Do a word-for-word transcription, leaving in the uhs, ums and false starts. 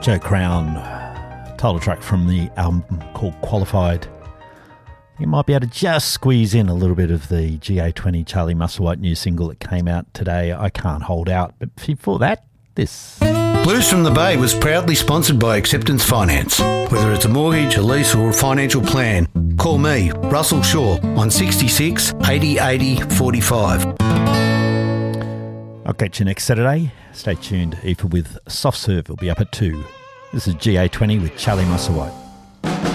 Joe Crown, title track from the album called Qualified. You might be able to just squeeze in a little bit of the G A twenty Charlie Musselwhite new single that came out today, I Can't Hold Out. But before that, this. Blues from the Bay was proudly sponsored by Acceptance Finance. Whether it's a mortgage, a lease or a financial plan, call me, Russell Shaw, on sixty-six eighty eighty forty-five. I'll catch you next Saturday. Stay tuned. Aoife with Soft Serve will be up at two. This is G A twenty with Charlie Musselwhite.